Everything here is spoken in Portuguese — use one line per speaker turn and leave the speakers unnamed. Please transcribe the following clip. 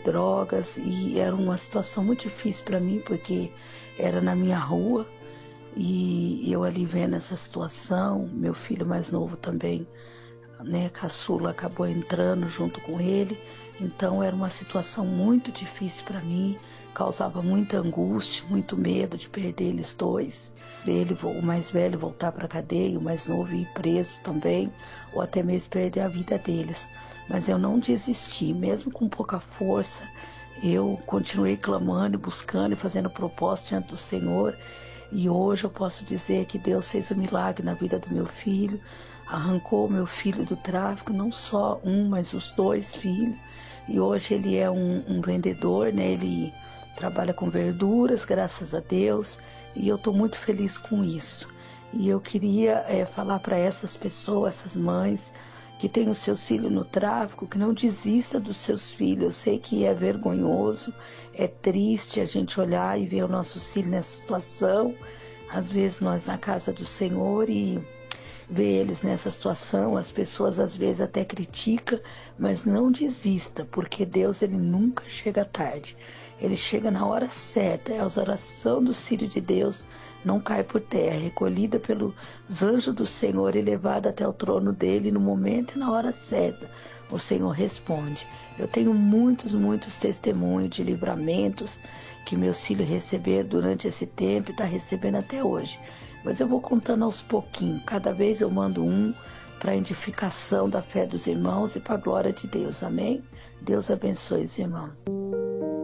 drogas, e era uma situação muito difícil para mim, porque era na minha rua, e eu ali vendo essa situação, meu filho mais novo também, né, caçula, acabou entrando junto com ele. Então era uma situação muito difícil para mim, causava muita angústia, muito medo de perder eles dois, dele, o mais velho voltar para a cadeia, o mais novo ir preso também, ou até mesmo perder a vida deles. Mas eu não desisti, mesmo com pouca força, eu continuei clamando, buscando e fazendo propósito diante do Senhor. E hoje eu posso dizer que Deus fez um milagre na vida do meu filho, arrancou meu filho do tráfico, não só um, mas os dois filhos. E hoje ele é um vendedor, né? Ele trabalha com verduras, graças a Deus, e eu estou muito feliz com isso. E eu queria falar para essas pessoas, essas mães que têm os seus filhos no tráfico, que não desista dos seus filhos. Eu sei que é vergonhoso, é triste a gente olhar e ver o nosso filho nessa situação. Às vezes nós na casa do Senhor e ver eles nessa situação, as pessoas às vezes até criticam, mas não desista, porque Deus, ele nunca chega tarde. Ele chega na hora certa. A oração do Filho de Deus não cai por terra, recolhida pelos anjos do Senhor e levada até o trono dele no momento e na hora certa. O Senhor responde. Eu tenho muitos testemunhos de livramentos que meus filhos receberam durante esse tempo e está recebendo até hoje. Mas eu vou contando aos pouquinhos. Cada vez eu mando um para a edificação da fé dos irmãos e para a glória de Deus. Amém? Deus abençoe os irmãos.